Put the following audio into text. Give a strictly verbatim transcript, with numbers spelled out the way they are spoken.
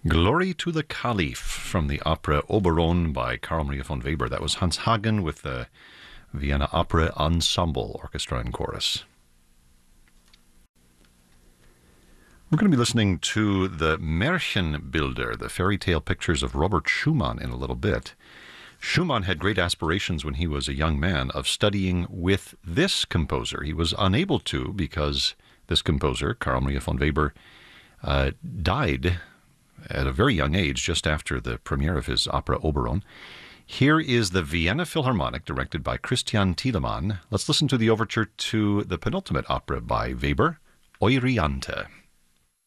Glory to the Caliph from the opera Oberon by Carl Maria von Weber. That was Hans Hagen with the Vienna Opera Ensemble Orchestra and Chorus. We're going to be listening to the Märchenbilder, the fairy tale pictures of Robert Schumann in a little bit. Schumann had great aspirations when he was a young man of studying with this composer. He was unable to because this composer, Carl Maria von Weber, uh, died at a very young age, just after the premiere of his opera Oberon. Here is the Vienna Philharmonic, directed by Christian Thielemann. Let's listen to the overture to the penultimate opera by Weber, Euryanthe.